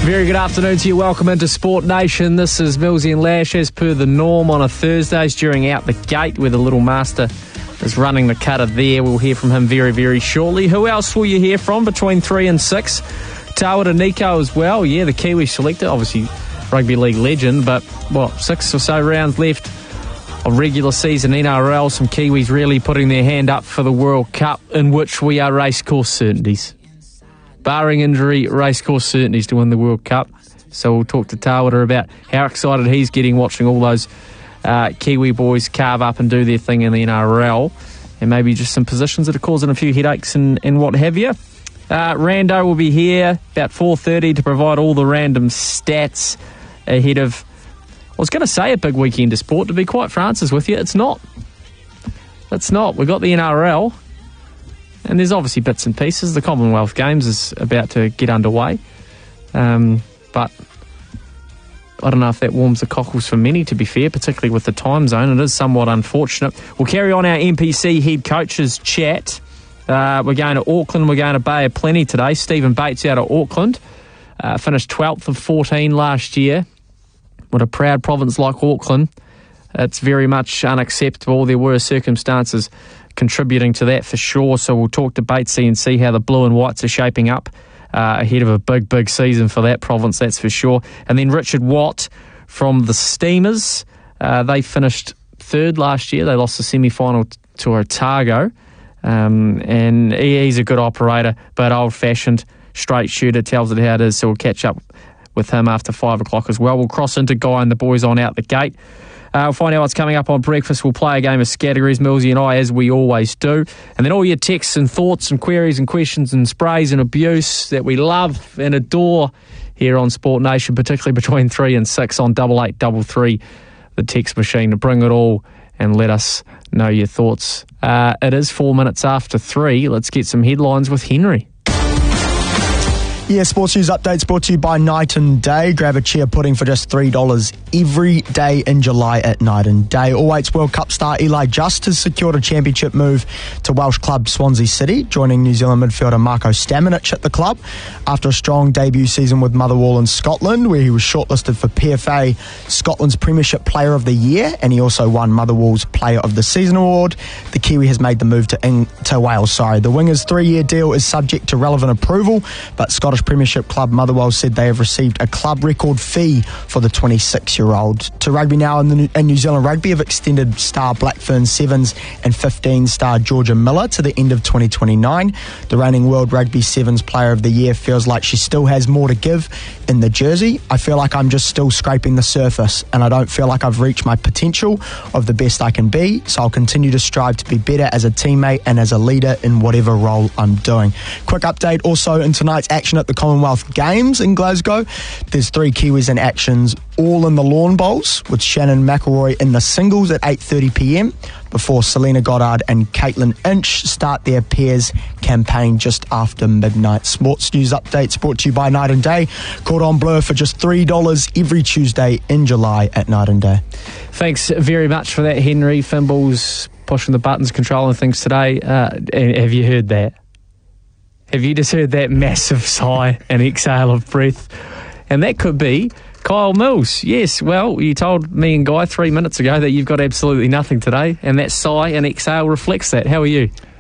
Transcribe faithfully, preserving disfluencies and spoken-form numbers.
Very good afternoon to you. Welcome into Sport Nation. This is Millsy and Lash, as per the norm on a Thursdays during Out the Gate, where the little master is running the cutter there. We'll hear from him very, very shortly. Who else will you hear from between three and six? Tawera Nico as well. Yeah, the Kiwi selector, obviously rugby league legend, but what, six or so rounds left of regular season N R L. Some Kiwis really putting their hand up for the World Cup, in which we are racecourse certainties. Barring injury, racecourse certainties to win the World Cup. So we'll talk to Tawera about how excited he's getting watching all those uh, Kiwi boys carve up and do their thing in the N R L, and maybe just some positions that are causing a few headaches and, and what have you. Uh, Rando will be here about four thirty to provide all the random stats ahead of, I was going to say a big weekend of sport. To be quite Francis with you, it's not. It's not. We've got the N R L. And there's obviously bits and pieces. The Commonwealth Games is about to get underway. Um, but I don't know if that warms the cockles for many, to be fair, particularly with the time zone. It is somewhat unfortunate. We'll carry on our N P C head coaches chat. Uh, we're going to Auckland. We're going to Bay of Plenty today. Stephen Bates out of Auckland. Uh, finished twelfth of fourteen last year. What a proud province like Auckland. It's very much unacceptable. There were circumstances contributing to that for sure. So we'll talk to Batesy and see how the blue and whites are shaping up uh, ahead of a big, big season for that province, that's for sure. And then Richard Watt from the Steamers. Uh, they finished third last year. They lost the semi-final t- to Otago. Um, and he, he's a good operator, but old-fashioned, straight shooter, tells it how it is. So we'll catch up with him after five o'clock as well. We'll cross into Guy and the boys on Out the Gate. Uh, we'll find out what's coming up on breakfast. We'll play a game of categories, Millsy and I, as we always do. And then all your texts and thoughts and queries and questions and sprays and abuse that we love and adore here on Sport Nation, particularly between three and six on double eight double three, the text machine, to bring it all and let us know your thoughts. Uh, it is four minutes after three. Let's get some headlines with Henry. Yeah, Sports News Updates brought to you by Night and Day. Grab a chia pudding for just three dollars every day in July at Night and Day. All Whites World Cup star Eli Just has secured a championship move to Welsh club Swansea City, joining New Zealand midfielder Marco Stamenic at the club after a strong debut season with Motherwell in Scotland, where he was shortlisted for P F A Scotland's Premiership Player of the Year, and he also won Motherwell's Player of the Season award. The Kiwi has made the move to, Eng- to Wales. Sorry, the winger's three-year deal is subject to relevant approval, but Scottish Premiership club Motherwell said they have received a club record fee for the twenty-six-year-old. To rugby now, in, the, in New Zealand Rugby have extended star Blackburn Sevens and fifteen star Georgia Miller to the end of twenty twenty-nine. The reigning World Rugby Sevens Player of the Year feels like she still has more to give in the jersey. I feel like I'm just still scraping the surface, and I don't feel like I've reached my potential of the best I can be, so I'll continue to strive to be better as a teammate and as a leader in whatever role I'm doing. Quick update also in tonight's action at the Commonwealth Games in Glasgow. There's three Kiwis in actions, all in the lawn bowls, with Shannon McElroy in the singles at eight thirty p m before Selena Goddard and Caitlin Inch start their pairs campaign just after midnight. Sports News Updates brought to you by Night and Day. Cordon Bleu for just three dollars every Tuesday in July at Night and Day. Thanks very much for that, Henry. Fimble's pushing the buttons, controlling things today. Uh, have you heard that? Have you just heard that massive sigh and exhale of breath? And that could be Kyle Mills. Yes, well, you told me and Guy three minutes ago that you've got absolutely nothing today, and that sigh and exhale reflects that. How are you?